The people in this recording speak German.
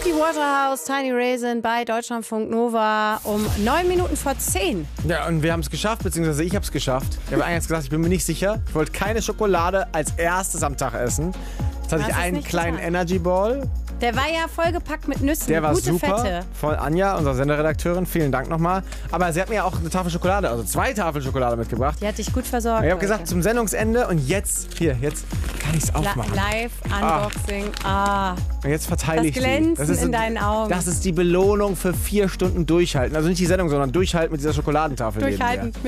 Susi Waterhouse, Tiny Raisin bei Deutschlandfunk Nova um 9 Minuten vor 10. Ja, und wir haben es geschafft, beziehungsweise ich habe es geschafft. Ich habe eingangs gesagt, ich bin mir nicht sicher. Ich wollte keine Schokolade als erstes am Tag essen. Jetzt hatte ich einen kleinen Energy Ball. Der war ja vollgepackt mit Nüssen. Der war gute super. Fette. Von Anja, unserer Senderedakteurin. Vielen Dank nochmal. Aber sie hat mir auch eine Tafel Schokolade, also 2 Tafeln Schokolade mitgebracht. Die hat dich gut versorgt. Ich habe gesagt, zum Sendungsende und jetzt kann ich es aufmachen. Live-Unboxing. Und jetzt verteile ich das Glänzen die. in deinen Augen. Das ist die Belohnung für 4 Stunden durchhalten. Also nicht die Sendung, sondern durchhalten mit dieser Schokoladentafel. Durchhalten.